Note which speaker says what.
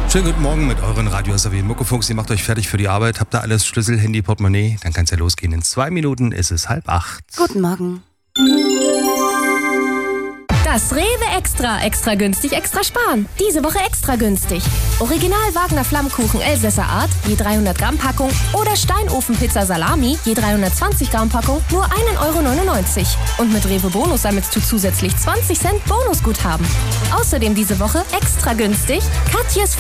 Speaker 1: Schönen guten Morgen mit euren Radios wie Muckefunks. Ihr macht euch fertig für die Arbeit. Habt ihr alles? Schlüssel, Handy, Portemonnaie? Dann kann's ja losgehen. In 2 Minuten ist es 7:30.
Speaker 2: Guten Morgen.
Speaker 3: Das Rewe Extra günstig, extra sparen. Diese Woche extra günstig. Original Wagner Flammkuchen Elsässer Art, je 300 Gramm Packung oder Steinofenpizza Salami, je 320 Gramm Packung, nur 1,99 €. Und mit Rewe Bonus sammelst du zusätzlich 20 Cent Bonusguthaben. Außerdem diese Woche extra günstig Katjes